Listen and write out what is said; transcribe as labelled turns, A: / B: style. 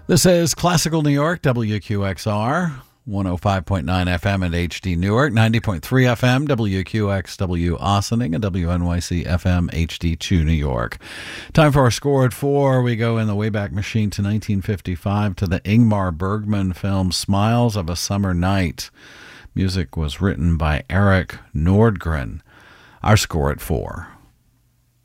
A: This is Classical New York, WQXR, 105.9 FM at HD Newark, 90.3 FM, WQXW Ossining, and WNYC FM HD2 New York. Time for our score at 4. We go in the Wayback Machine to 1955 to the Ingmar Bergman film Smiles of a Summer Night. Music was written by Eric Nordgren. Our score at 4.